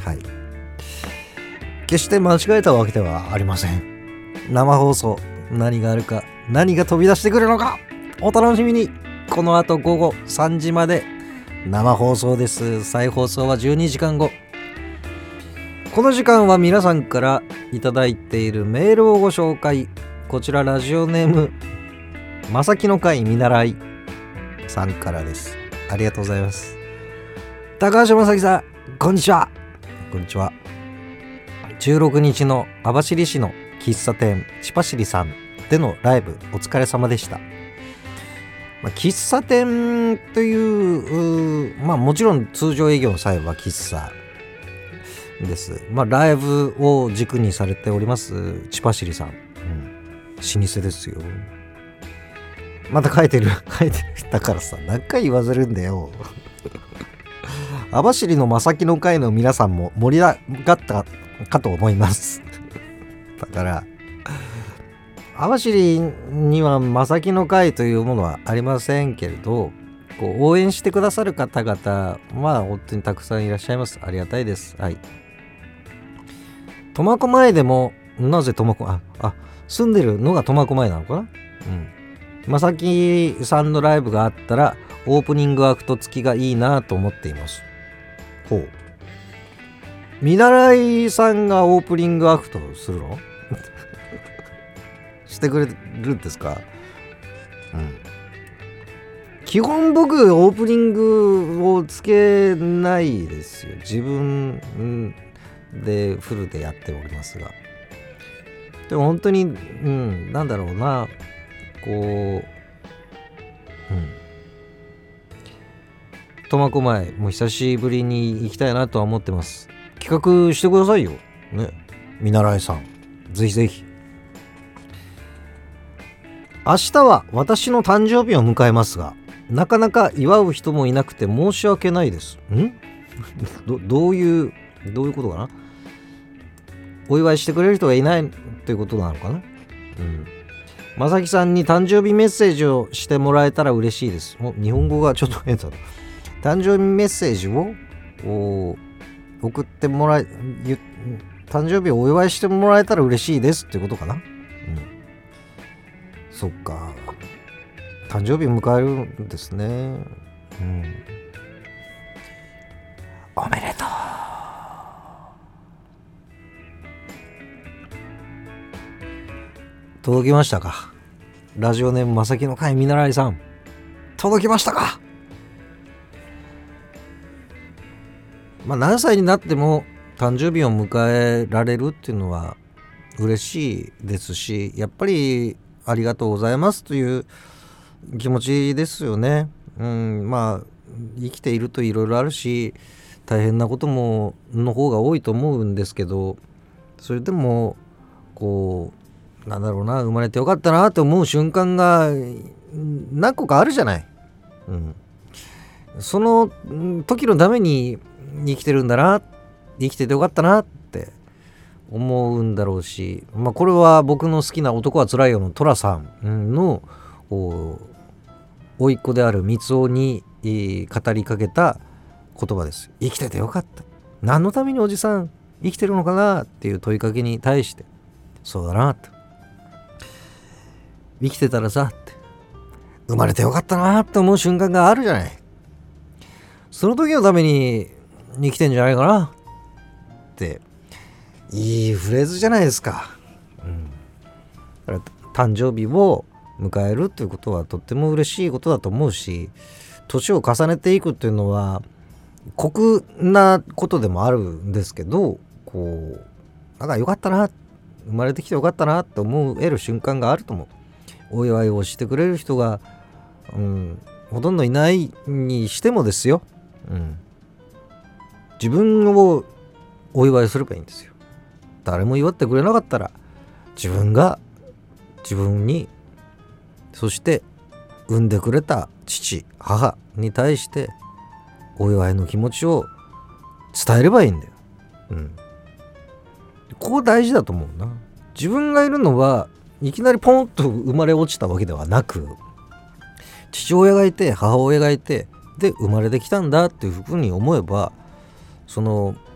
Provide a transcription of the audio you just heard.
はい。決して間違えたわけではありません。生放送、何があるか、何が飛び出してくるのか、お楽しみに。この後午後3時まで生放送です。再放送は12時間後。この時間は皆さんからいただいているメールをご紹介。こちらラジオネームまさきの会見習いさんからです。ありがとうございます。高橋正樹さん、こんにちは。こんにちは。16日の網走市の喫茶店チパシリさんでのライブお疲れ様でした。喫茶店という、もちろん通常営業の際は喫茶です。ライブを軸にされておりますチパシリさん、老舗ですよ。また書いてるだからさ、何回言わせるんだよ。網走の正木の会の皆さんも盛り上がったかと思います。だから網走には正木の会というものはありませんけれど、応援してくださる方々本当にたくさんいらっしゃいます。ありがたいです。はい。苫小牧でも、なぜ苫小牧、住んでるのが苫小牧なのかな。正木さんのライブがあったらオープニングアクト付きがいいなと思っています。ほう。見習いさんがオープニングアクトするのしてくれるんですか。基本僕オープニングをつけないですよ。自分でフルでやっておりますが、でも本当になんだろうな、苫小牧もう久しぶりに行きたいなとは思ってます。企画してくださいよね、見習いさん。ぜひぜひ。明日は私の誕生日を迎えますが、なかなか祝う人もいなくて申し訳ないです。どういうことかな。お祝いしてくれる人がいないということなのかな。正木さんに誕生日メッセージをしてもらえたら嬉しいです。日本語がちょっと変だな。誕生日メッセージを送ってもらえ、誕生日をお祝いしてもらえたら嬉しいですっていうことかな。そっか、誕生日迎えるんですね。おめでとう。届きましたか。ラジオネームまさきの会見習いさん、届きましたか。何歳になっても誕生日を迎えられるっていうのは嬉しいですし、やっぱりありがとうございますという気持ちですよね。生きているといろいろあるし、大変なこともの方が多いと思うんですけど、それでもなんだろうな、生まれてよかったなって思う瞬間が何個かあるじゃない。その時のために生きてるんだな、生きててよかったなって思うんだろうし、これは僕の好きな男はつらいよの寅さんの甥っ子である三尾に語りかけた言葉です。生きててよかった。何のためにおじさん生きてるのかなっていう問いかけに対して、そうだなって、生きてたらさって生まれてよかったなって思う瞬間があるじゃない。その時のために生きてんじゃないかなっていいフレーズじゃないですか。だから誕生日を迎えるということはとっても嬉しいことだと思うし、年を重ねていくっていうのは酷なことでもあるんですけど、なんかよかったな、生まれてきてよかったなって思える瞬間があると思う。お祝いをしてくれる人が、ほとんどいないにしてもですよ、自分をお祝いすればいいんですよ。誰も祝ってくれなかったら自分が自分に、そして産んでくれた父母に対してお祝いの気持ちを伝えればいいんだよ。ここ大事だと思うな。自分がいるのはいきなりポンと生まれ落ちたわけではなく、父親がいて母親がいてで生まれてきたんだっていうふうに思えば、その